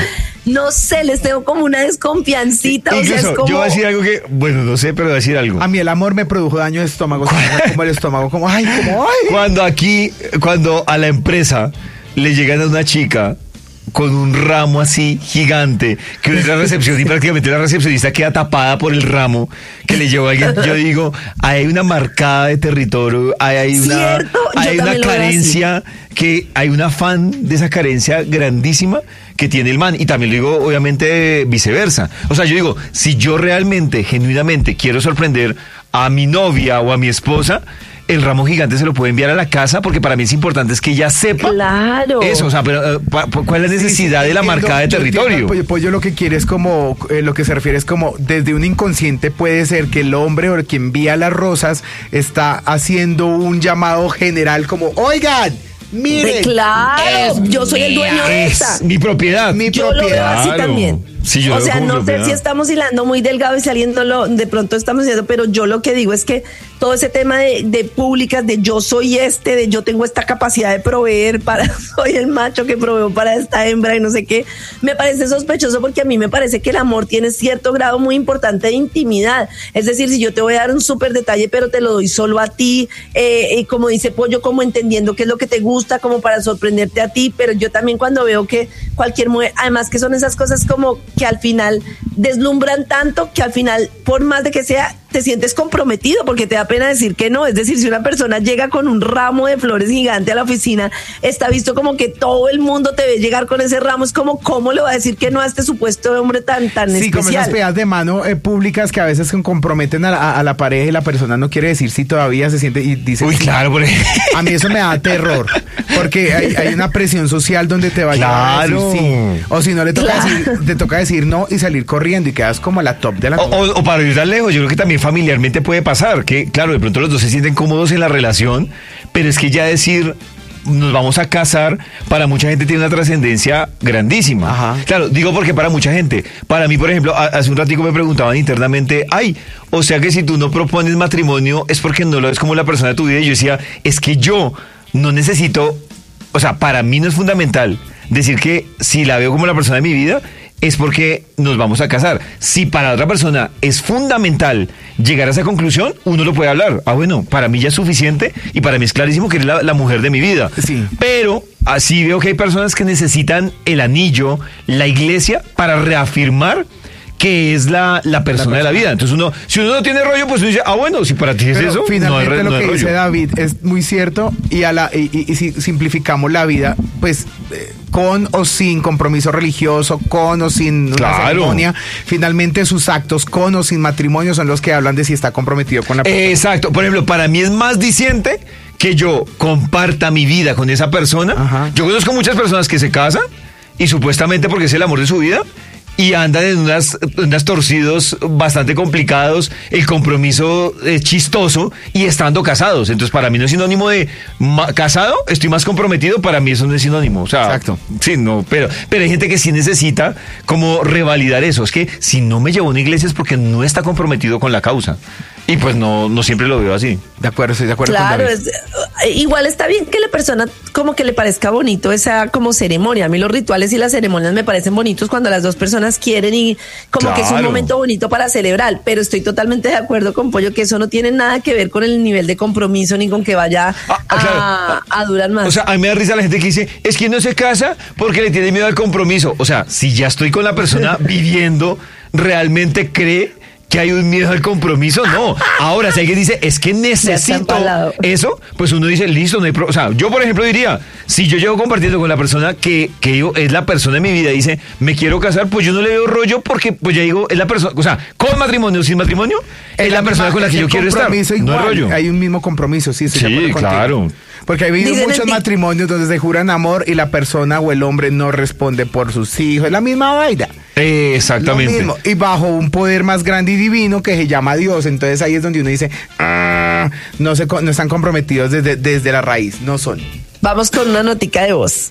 Speaker 2: No sé, les tengo como una desconfiancita.
Speaker 5: Incluso,
Speaker 2: o sea, es como...
Speaker 5: yo voy a decir algo que, bueno, no sé, pero voy a decir algo.
Speaker 1: A mí el amor me produjo daño de estómago, como el estómago, como ay, como ay.
Speaker 5: Cuando aquí, cuando a la empresa le llegan a una chica con un ramo así gigante, que uno entra a la recepción y prácticamente la recepcionista queda tapada por el ramo que le llevó a alguien, yo digo, hay una marcada de territorio, hay, hay una,
Speaker 2: Cierto, yo
Speaker 5: hay una
Speaker 2: también lo veo
Speaker 5: carencia, que hay un afán de esa carencia grandísima que tiene el man, y también lo digo obviamente viceversa. O sea, yo digo, si yo realmente, genuinamente quiero sorprender a mi novia o a mi esposa, el ramo gigante se lo puede enviar a la casa, porque para mí es importante es que ella sepa
Speaker 2: Claro.
Speaker 5: eso, o sea, pero uh, pa, pa, ¿cuál es la necesidad
Speaker 1: Sí, sí,
Speaker 5: de la
Speaker 1: entiendo,
Speaker 5: marcada de
Speaker 1: yo entiendo,
Speaker 5: territorio?
Speaker 1: Pollo, Pollo lo que quiere es como, eh, lo que se refiere es como, desde un inconsciente puede ser que el hombre o el que envía las rosas está haciendo un llamado general como, oigan, miren,
Speaker 2: Claro,
Speaker 1: es
Speaker 2: yo soy el dueño de
Speaker 5: Es
Speaker 2: esta.
Speaker 5: mi propiedad.
Speaker 1: mi
Speaker 2: Yo lo veo
Speaker 1: propiedad.
Speaker 2: así
Speaker 5: Claro.
Speaker 2: también.
Speaker 5: Sí, yo
Speaker 2: o
Speaker 5: lo veo
Speaker 2: sea,
Speaker 5: como
Speaker 2: no sé
Speaker 5: propiedad.
Speaker 2: si estamos hilando muy delgado y saliéndolo, de pronto estamos haciendo, pero yo lo que digo es que todo ese tema de, de públicas, de yo soy este, de yo tengo esta capacidad de proveer para, soy el macho que proveo para esta hembra y no sé qué, me parece sospechoso, porque a mí me parece que el amor tiene cierto grado muy importante de intimidad. Es decir, si yo te voy a dar un súper detalle, pero te lo doy solo a ti, eh, y como dice Pollo, como entendiendo qué es lo que te gusta, como para sorprenderte a ti, pero yo también cuando veo que cualquier mujer, además que son esas cosas como que al final deslumbran tanto que al final, por más de que sea, te sientes comprometido porque te da pena decir que no. Es decir, si una persona llega con un ramo de flores gigante a la oficina, está visto como que todo el mundo te ve llegar con ese ramo. Es como, ¿cómo le va a decir que no a este supuesto hombre tan, tan
Speaker 1: Sí, como esas
Speaker 2: especial?
Speaker 1: pegadas de mano eh, públicas que a veces comprometen a la, a la pareja y la persona no quiere decir si todavía se siente y dice.
Speaker 5: Uy,
Speaker 1: sí.
Speaker 5: claro, por ejemplo.
Speaker 1: A mí eso me da terror, porque hay, hay una presión social donde te va a llevar a
Speaker 5: Claro.
Speaker 1: decir sí, o si no le toca
Speaker 2: Claro.
Speaker 1: decir, te toca decir no y salir corriendo y quedas como a la top de la
Speaker 5: O, o- o para ir tan lejos, yo creo que también familiarmente puede pasar, que claro, de pronto los dos se sienten cómodos en la relación, pero es que ya decir nos vamos a casar, para mucha gente tiene una trascendencia grandísima.
Speaker 1: Ajá.
Speaker 5: Claro, digo porque para mucha gente, para mí, por ejemplo, a- hace un ratico me preguntaban internamente, ay, o sea que si tú no propones matrimonio es porque no lo ves como la persona de tu vida, y yo decía, es que yo no necesito, o sea, para mí no es fundamental decir que si la veo como la persona de mi vida, es porque nos vamos a casar. Si para otra persona es fundamental llegar a esa conclusión, uno lo puede hablar. Ah, bueno, para mí ya es suficiente y para mí es clarísimo que eres la, la mujer de mi vida.
Speaker 1: Sí.
Speaker 5: Pero así veo que hay personas que necesitan el anillo, la iglesia, para reafirmar que es la, la persona de la vida. Entonces uno, si uno no tiene rollo, pues uno dice, ah, bueno, si para ti es
Speaker 1: Pero
Speaker 5: eso, no hay,
Speaker 1: finalmente
Speaker 5: re-
Speaker 1: lo
Speaker 5: no hay
Speaker 1: que dice
Speaker 5: rollo.
Speaker 1: David es muy cierto, y, a la, y, y- y si simplificamos la vida, pues eh, con o sin compromiso religioso, con o sin una
Speaker 5: Claro.
Speaker 1: ceremonia, finalmente sus actos con o sin matrimonio son los que hablan de si está comprometido con la persona.
Speaker 5: Exacto. Por ejemplo, para mí es más diciente que yo comparta mi vida con esa persona.
Speaker 1: Ajá.
Speaker 5: Yo conozco muchas personas que se casan y supuestamente porque es el amor de su vida y andan en unas, unas torcidos bastante complicados, el compromiso es chistoso y estando casados. Entonces, para mí no es sinónimo de ma- casado, estoy más comprometido, para mí eso no es sinónimo. O sea,
Speaker 1: Exacto.
Speaker 5: Sí, no, pero, pero hay gente que sí necesita como revalidar eso. Es que si no me llevó a una iglesia es porque no está comprometido con la causa. Y pues no, no siempre lo veo así.
Speaker 1: De acuerdo, estoy de acuerdo
Speaker 2: Claro,
Speaker 1: con David.
Speaker 2: es, eh, igual está bien que la persona como que le parezca bonito esa como ceremonia. A mí los rituales y las ceremonias me parecen bonitos cuando las dos personas quieren y como que es un
Speaker 5: Claro.
Speaker 2: momento bonito para celebrar, pero estoy totalmente de acuerdo con Pollo que eso no tiene nada que ver con el nivel de compromiso ni con que vaya
Speaker 5: Ah, ah, claro.
Speaker 2: a, a durar más.
Speaker 5: O sea, a mí me da risa la gente que dice, es que no se casa porque le tiene miedo al compromiso. O sea, si ya estoy con la persona viviendo, ¿realmente cree que hay un miedo al compromiso? No. Ahora, si alguien dice, es que
Speaker 2: está
Speaker 5: necesito
Speaker 2: empalado.
Speaker 5: eso, pues uno dice, listo, no hay pro-". O sea, yo, por ejemplo, diría, si yo llevo compartiendo con la persona que, que yo, es la persona de mi vida y dice, me quiero casar, pues yo no le veo rollo porque, pues ya digo, es la persona, o sea, con matrimonio o sin matrimonio, es la persona con la que
Speaker 1: el
Speaker 5: yo quiero estar.
Speaker 1: compromiso
Speaker 5: No hay
Speaker 1: igual,
Speaker 5: rollo.
Speaker 1: hay un mismo compromiso, sí, estoy de
Speaker 5: Sí,
Speaker 1: acuerdo contigo.
Speaker 5: claro.
Speaker 1: Porque hay habido
Speaker 2: Dicen en
Speaker 1: muchos
Speaker 2: ti-
Speaker 1: matrimonios donde se juran amor y la persona o el hombre no responde por sus hijos. Es la misma vaina.
Speaker 5: Eh,
Speaker 1: Lo
Speaker 5: exactamente.
Speaker 1: mismo. Y bajo un poder más grande y divino que se llama Dios. Entonces ahí es donde uno dice, "Ah, no, se, co- no están comprometidos desde, desde la raíz. No son.
Speaker 2: Vamos con una notica de voz.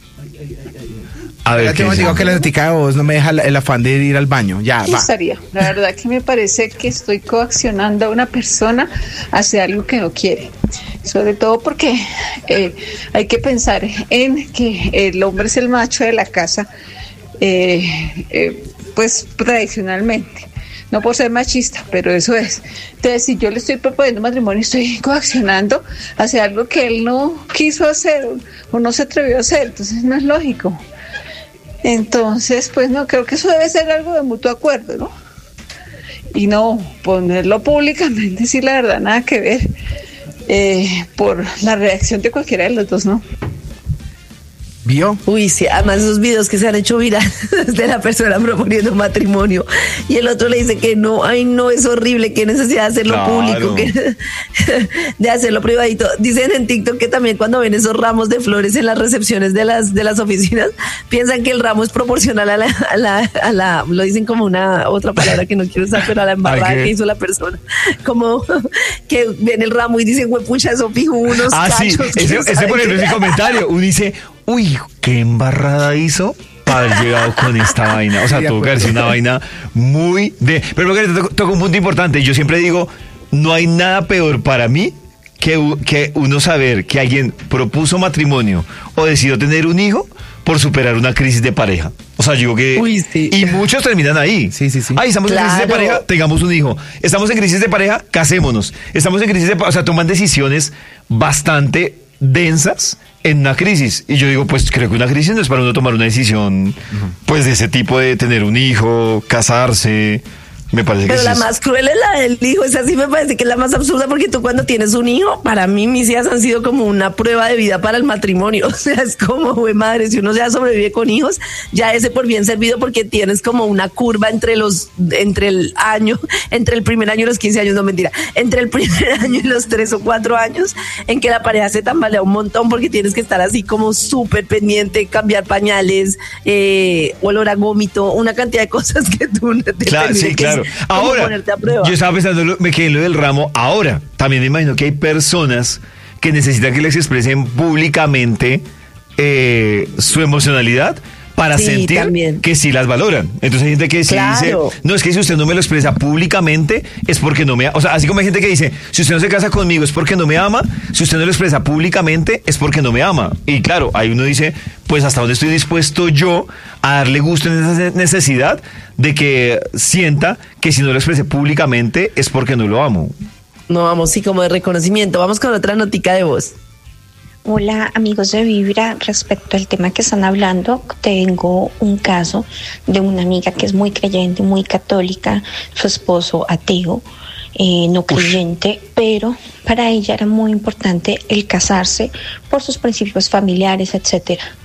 Speaker 5: A ver,
Speaker 1: Ya
Speaker 5: ¿qué
Speaker 1: te
Speaker 5: dice?
Speaker 1: digo que la notica de voz no me deja la- el afán de ir al baño. Ya,
Speaker 6: ¿Qué
Speaker 1: va.
Speaker 6: estaría? La verdad que me parece que estoy coaccionando a una persona hacia algo que no quiere. Sobre todo porque eh, hay que pensar en que el hombre es el macho de la casa eh, eh, pues tradicionalmente. No por ser machista, pero eso es. Entonces, si yo le estoy proponiendo matrimonio, estoy coaccionando hacia algo que él no quiso hacer o no se atrevió a hacer, entonces no es lógico. Entonces, pues no, creo que eso debe ser algo de mutuo acuerdo, ¿no? Y no ponerlo públicamente, sí, la verdad, nada que ver, eh, por la reacción de cualquiera de los dos, ¿no?
Speaker 1: ¿Vio?
Speaker 2: Uy, sí, además esos videos que se han hecho virales de la persona proponiendo matrimonio y el otro le dice que no, ay no, es horrible, qué necesidad de hacerlo
Speaker 5: Claro.
Speaker 2: público, que, de hacerlo privadito. Dicen en TikTok que también cuando ven esos ramos de flores en las recepciones de las de las oficinas, piensan que el ramo es proporcional a la, a la, a la lo dicen como una otra palabra que no quiero usar, pero a la embarrada
Speaker 5: ¿Ay, qué?
Speaker 2: que hizo la persona. Como que ven el ramo y dicen, huepucha, eso fijo unos
Speaker 5: Ah, sí,
Speaker 2: cachos.
Speaker 5: ese,
Speaker 2: ¿quién
Speaker 5: ese
Speaker 2: sabe
Speaker 5: por ejemplo
Speaker 2: qué?
Speaker 5: es mi comentario. Uno dice, uy, qué embarrada hizo para haber llegado con esta vaina. O sea,
Speaker 1: Sí, de
Speaker 5: tuvo que haber
Speaker 1: acuerdo.
Speaker 5: sido una vaina muy de... Pero Margarita, toco, toco un punto importante. Yo siempre digo, no hay nada peor para mí que, u- que uno saber que alguien propuso matrimonio o decidió tener un hijo por superar una crisis de pareja. O sea, yo digo que...
Speaker 2: Uy, sí.
Speaker 5: Y muchos terminan ahí.
Speaker 1: Sí, sí, sí.
Speaker 5: Ahí estamos en crisis de
Speaker 2: Claro.
Speaker 5: pareja, tengamos un hijo. Estamos en crisis de pareja, casémonos. Estamos en crisis de pareja, o sea, toman decisiones bastante densas en una crisis. Y yo digo, pues creo que una crisis no es para uno tomar una decisión, pues de ese tipo, de tener un hijo, casarse. Me parece que
Speaker 2: Pero
Speaker 5: sí
Speaker 2: la
Speaker 5: es-
Speaker 2: más cruel es la del hijo, esa sí me parece que es la más absurda porque tú cuando tienes un hijo, para mí mis hijas han sido como una prueba de vida para el matrimonio, o sea, es como, güey, madre, si uno ya sobrevive con hijos, ya ese por bien servido porque tienes como una curva entre los, entre el año, entre el primer año y los quince años, no mentira, entre el primer año y los tres o cuatro años, en que la pareja se tambalea un montón porque tienes que estar así como súper pendiente, cambiar pañales, eh, olor a gómito, una cantidad de cosas que tú no te
Speaker 5: Claro,
Speaker 2: tienes
Speaker 5: sí,
Speaker 2: que-
Speaker 5: claro.
Speaker 2: como
Speaker 5: Ahora,
Speaker 2: ponerte a prueba.
Speaker 5: yo estaba pensando, lo- me quedé en lo del ramo. Ahora, también me imagino que hay personas que necesitan que les expresen públicamente eh, su emocionalidad para
Speaker 2: Sí,
Speaker 5: sentir
Speaker 2: también.
Speaker 5: que sí las valoran. Entonces hay gente que sí
Speaker 2: Claro.
Speaker 5: dice, no, es que si usted no me lo expresa públicamente es porque no me ama. O sea, así como hay gente que dice, si usted no se casa conmigo es porque no me ama, si usted no lo expresa públicamente es porque no me ama. Y claro, ahí uno dice, pues hasta dónde estoy dispuesto yo a darle gusto en esa necesidad de que sienta que si no lo expresé públicamente es porque no lo amo.
Speaker 2: No, vamos, sí, como de reconocimiento. Vamos con otra notica de voz.
Speaker 7: Hola amigos de Vibra, respecto al tema que están hablando, tengo un caso de una amiga que es muy creyente, muy católica, su esposo ateo, eh, no creyente, pero para ella era muy importante el casarse por sus principios familiares, etcétera.